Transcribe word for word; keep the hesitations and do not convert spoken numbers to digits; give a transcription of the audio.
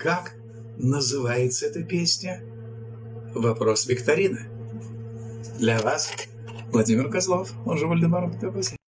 Как называется эта песня? Вопрос викторины. Для вас Владимир Козлов, он же Вальдемар Матеуси.